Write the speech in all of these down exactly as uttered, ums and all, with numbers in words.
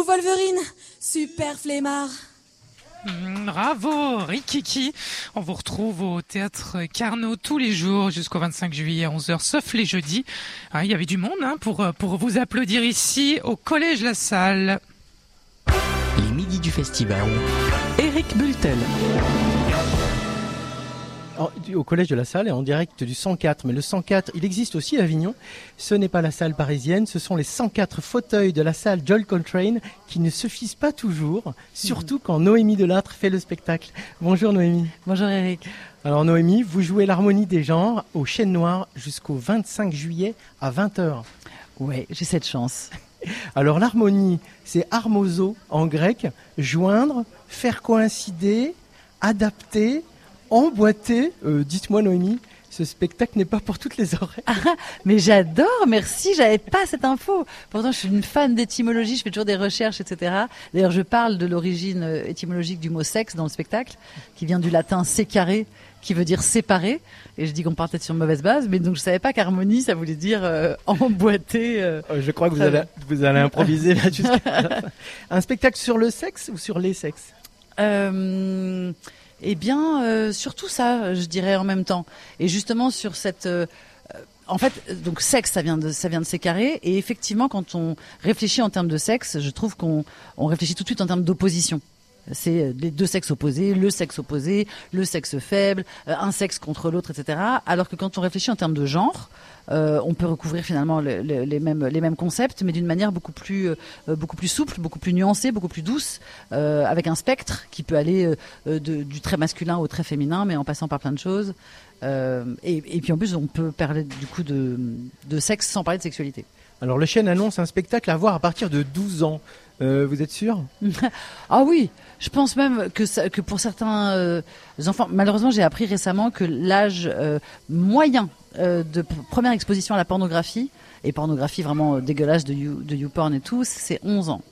ou Wolverine, super flemmard. Mmh, bravo, Rikiki. On vous retrouve au Théâtre Carnot tous les jours jusqu'au vingt-cinq juillet à onze heures, sauf les jeudis. Ah, il y avait du monde hein, pour, pour vous applaudir ici au Collège La Salle. Les midis du festival. Eric Bultel. Au Collège de la Salle et en direct du cent quatre. Mais le cent quatre, il existe aussi à Avignon. Ce n'est pas la salle parisienne, ce sont les cent quatre fauteuils de la salle John Coltrane qui ne suffisent pas toujours, surtout quand Noémie Delattre fait le spectacle. Bonjour Noémie. Bonjour Eric. Alors Noémie, vous jouez l'harmonie des genres au Chêne Noir jusqu'au vingt-cinq juillet à vingt heures. Ouais, j'ai cette chance. Alors l'harmonie, c'est harmozo en grec, joindre, faire coïncider, adapter, emboîter. Euh, dites-moi Noémie, ce spectacle n'est pas pour toutes les oreilles. Ah, mais j'adore, merci, j'avais pas cette info. Pourtant, je suis une fan d'étymologie, je fais toujours des recherches, et cetera. D'ailleurs, je parle de l'origine étymologique du mot sexe dans le spectacle, qui vient du latin sécaré, qui veut dire séparer. Et je dis qu'on part peut-être sur une mauvaise base, mais donc je savais pas qu'harmonie, ça voulait dire euh, emboîter. Euh, je crois que vous allez, vous allez improviser là jusqu'à la fin. Un spectacle sur le sexe ou sur les sexes euh, Eh bien, euh, surtout ça, je dirais en même temps. Et justement sur cette, euh, en fait, donc sexe, ça vient de, ça vient de sécaré. Et effectivement, quand on réfléchit en termes de sexe, je trouve qu'on on réfléchit tout de suite en termes d'opposition. C'est les deux sexes opposés, le sexe opposé, le sexe faible, un sexe contre l'autre, et cetera. Alors que quand on réfléchit en termes de genre, euh, on peut recouvrir finalement le, le, les mêmes les mêmes concepts, mais d'une manière beaucoup plus euh, beaucoup plus souple, beaucoup plus nuancée, beaucoup plus douce, euh, avec un spectre qui peut aller euh, de, du très masculin au très féminin, mais en passant par plein de choses. Euh, et, et puis en plus, on peut parler du coup de, de sexe sans parler de sexualité. Alors le Chêne annonce un spectacle à voir à partir de douze ans. Euh, vous êtes sûr? Ah oui, je pense même que, ça, que pour certains euh, enfants, malheureusement j'ai appris récemment que l'âge euh, moyen euh, de p- première exposition à la pornographie, et pornographie vraiment dégueulasse de, you, de YouPorn et tout, c'est onze ans.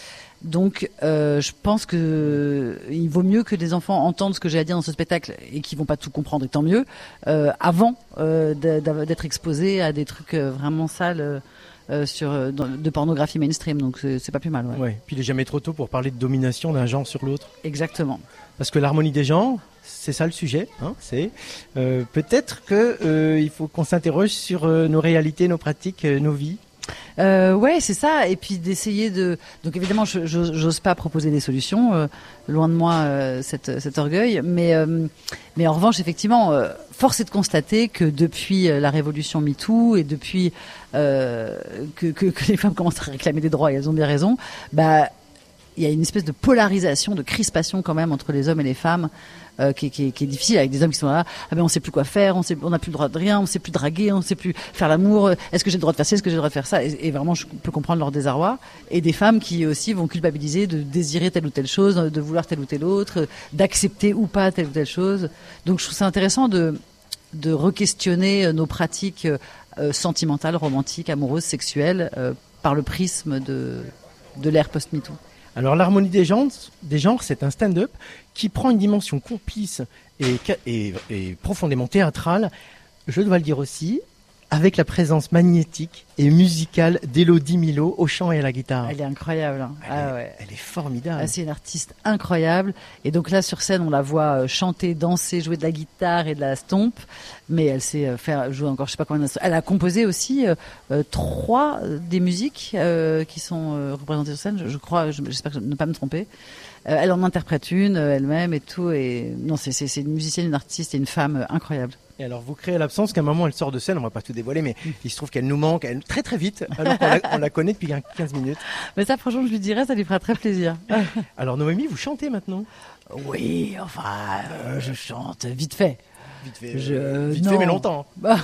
Donc euh, je pense que euh, il vaut mieux que les enfants entendent ce que j'ai à dire dans ce spectacle et qu'ils vont pas tout comprendre, et tant mieux, euh, avant euh, d'être exposés à des trucs euh, vraiment sales euh, Euh, sur, euh, de pornographie mainstream, donc c'est, c'est pas plus mal. Ouais. Ouais. Puis il est jamais trop tôt pour parler de domination d'un genre sur l'autre. Exactement. Parce que l'harmonie des genres, c'est ça le sujet. Hein, c'est euh, peut-être que euh, il faut qu'on s'interroge sur euh, nos réalités, nos pratiques, euh, nos vies. Euh, ouais, c'est ça. Et puis d'essayer de. Donc évidemment, je, je, j'ose pas proposer des solutions. Euh, loin de moi euh, cet, cet orgueil. Mais euh, mais en revanche, effectivement, euh, force est de constater que depuis la révolution MeToo et depuis euh, que, que que les femmes commencent à réclamer des droits, et elles ont bien raison. Bah, il y a une espèce de polarisation, de crispation quand même entre les hommes et les femmes. Euh, qui, qui, qui est difficile, avec des hommes qui sont là, ah ben on sait plus quoi faire, on sait, on n'a plus le droit de rien, on sait plus draguer, on sait plus faire l'amour, est-ce que j'ai le droit de faire ça, est-ce que j'ai le droit de faire ça, et, et vraiment je peux comprendre leur désarroi, et des femmes qui aussi vont culpabiliser de désirer telle ou telle chose, de vouloir telle ou telle autre, d'accepter ou pas telle ou telle chose. Donc je trouve ça intéressant de, de re-questionner nos pratiques euh, sentimentales, romantiques, amoureuses, sexuelles, euh, par le prisme de, de l'ère post-MeToo. Alors l'harmonie des genres, des genres, c'est un stand-up qui prend une dimension complice et, et, et profondément théâtrale, je dois le dire aussi, avec la présence magnétique et musicale d'Élodie Milot au chant et à la guitare. Elle est incroyable. Hein. Elle, ah, est, ouais. elle est formidable. Ah, c'est une artiste incroyable. Et donc là, sur scène, on la voit chanter, danser, jouer de la guitare et de la stomp. Mais elle sait faire jouer encore, je sais pas combien d'instruments. Elle a composé aussi euh, trois des musiques euh, qui sont euh, représentées sur scène. Je, je crois, je, j'espère que je ne pas me tromper. Euh, elle en interprète une euh, elle-même et tout. Et non, c'est, c'est, c'est une musicienne, une artiste et une femme euh, incroyable. Et alors vous créez l'absence qu'à un moment elle sort de scène, on va pas tout dévoiler, mais il se trouve qu'elle nous manque elle, très très vite, alors qu'on la, on la connaît depuis quinze minutes. Mais ça franchement je lui dirais, ça lui fera très plaisir. Alors Noémie, vous chantez maintenant? Oui, enfin euh, je chante vite fait. Vite fait, je, euh, vite non. fait mais longtemps.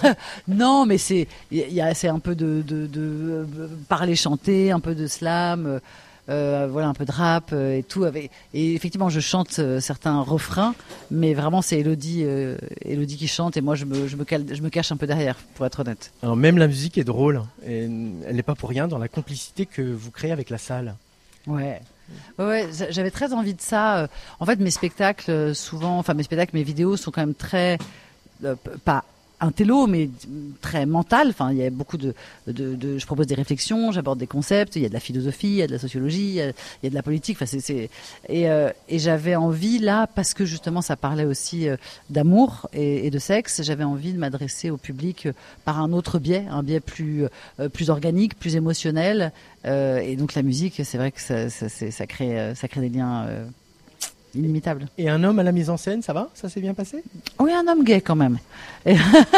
Non, mais c'est, il y a, c'est un peu de, de, de, de parler, chanter, un peu de slam. Euh, voilà, un peu de rap euh, et tout. Avec... Et effectivement, je chante euh, certains refrains, mais vraiment, c'est Élodie, euh, Élodie qui chante et moi, je me, je, me cal... je me cache un peu derrière, pour être honnête. Alors, même la musique est drôle. Et elle n'est pas pour rien dans la complicité que vous créez avec la salle. Ouais. Ouais, ouais, j'avais très envie de ça. En fait, mes spectacles, souvent, enfin, mes spectacles, mes vidéos sont quand même très. Euh, pas un télo, mais très mental. Enfin, il y a beaucoup de, de, de, je propose des réflexions, j'aborde des concepts. Il y a de la philosophie, il y a de la sociologie, il y a, il y a de la politique. Enfin, c'est, c'est et, euh, et j'avais envie là, parce que justement, ça parlait aussi euh, d'amour et, et de sexe. J'avais envie de m'adresser au public euh, par un autre biais, un biais plus euh, plus organique, plus émotionnel. Euh, et donc la musique, c'est vrai que ça, ça, c'est, ça crée euh, ça crée des liens euh, inimitables. Et un homme à la mise en scène, ça va? Ça s'est bien passé? Oui, un homme gay quand même. Et,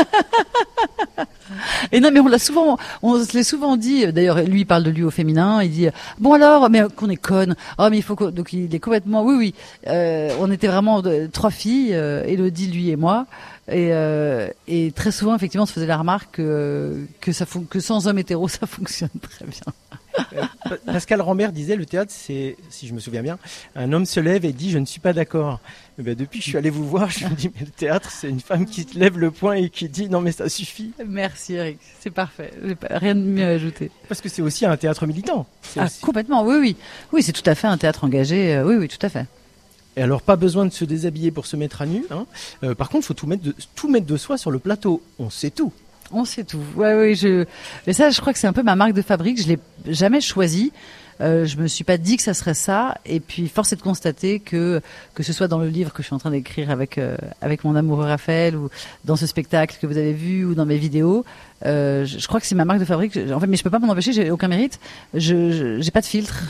et non, mais on l'a souvent, on se l'est souvent dit. D'ailleurs, lui il parle de lui au féminin. Il dit bon alors, mais qu'on est conne. Oh mais il faut que... donc il est complètement. Oui, oui. Euh, on était vraiment de, trois filles, euh, Élodie, lui et moi. Et, euh, et très souvent, effectivement, on se faisait la remarque que que ça fon- que sans homme hétéro, ça fonctionne très bien. Euh, Pascal Rambert disait le théâtre, c'est, si je me souviens bien, un homme se lève et dit je ne suis pas d'accord. Et ben, depuis que je suis allé vous voir, je me dis mais le théâtre, c'est une femme qui te lève le poing et qui dit non mais ça suffit. Merci Eric, c'est parfait. J'ai pas- Rien de mieux à ajouter. Parce que c'est aussi un théâtre militant. C'est Ah, aussi- complètement. Oui, oui, oui, c'est tout à fait un théâtre engagé. euh, Oui, oui, tout à fait. Et alors pas besoin de se déshabiller pour se mettre à nu. Hein. Euh, par contre, il faut tout mettre, de, tout mettre de soi sur le plateau. On sait tout. On sait tout. Ouais, oui, je. Mais ça, je crois que c'est un peu ma marque de fabrique. Je l'ai jamais choisi. Euh, je me suis pas dit que ça serait ça. Et puis, force est de constater que que ce soit dans le livre que je suis en train d'écrire avec euh, avec mon amoureux Raphaël, ou dans ce spectacle que vous avez vu, ou dans mes vidéos, euh, je, je crois que c'est ma marque de fabrique. En fait, mais je peux pas m'en empêcher. J'ai aucun mérite. Je, je j'ai pas de filtre.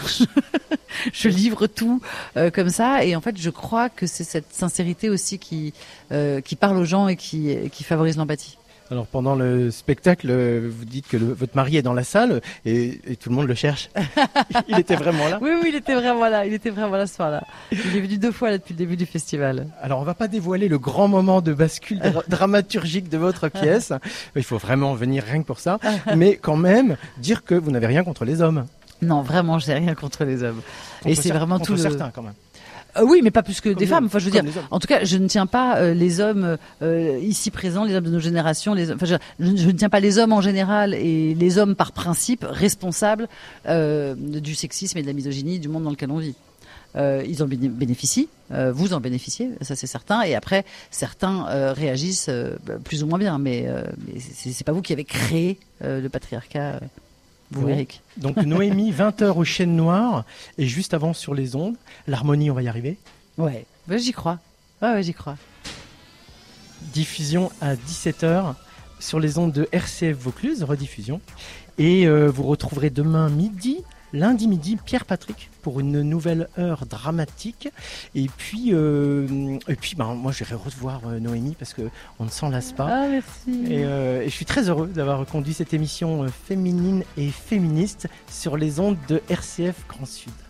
Je livre tout euh, comme ça. Et en fait, je crois que c'est cette sincérité aussi qui euh, qui parle aux gens et qui qui favorise l'empathie. Alors pendant le spectacle, euh, vous dites que le- votre mari est dans la salle et, et tout le monde le cherche. Il était vraiment là. Oui, oui, il était vraiment là. Il était vraiment là ce soir-là. Il est venu deux fois là depuis le début du festival. Alors on va pas dévoiler le grand moment de bascule dra- dramaturgique de votre pièce. Il faut vraiment venir rien que pour ça. Mais quand même, dire que vous n'avez rien contre les hommes. Non, vraiment, j'ai rien contre les hommes. Contre Et c'est cer- vraiment contre tout le. certains quand même. Euh, oui, mais pas plus que Comme des nous, femmes. Enfin, je veux comme dire, les hommes. en tout cas, je ne tiens pas euh, les hommes euh, ici présents, les hommes de nos générations. Les, enfin, je, je, je ne tiens pas les hommes en général et les hommes par principe responsables euh, du sexisme et de la misogynie du monde dans lequel on vit. Euh, ils en béné- bénéficient, euh, vous en bénéficiez, ça c'est certain. Et après, certains euh, réagissent euh, plus ou moins bien, mais, euh, mais c'est, c'est pas vous qui avez créé euh, le patriarcat, euh, vous, Bon. Eric. Donc Noémie, vingt heures au Chêne Noir et juste avant sur les ondes. L'harmonie, on va y arriver. Ouais, bah, j'y crois. Ouais, ouais, j'y crois. Diffusion à dix-sept heures sur les ondes de R C F Vaucluse, rediffusion. Et euh, vous retrouverez demain midi, lundi midi, Pierre Patrick pour une nouvelle heure dramatique. Et puis, euh, et puis ben, moi, j'irai revoir euh, Noémie parce qu'on ne s'en lasse pas. Ah, merci. Et, euh, et je suis très heureux d'avoir conduit cette émission euh, féminine et féministe sur les ondes de R C F Grand Sud.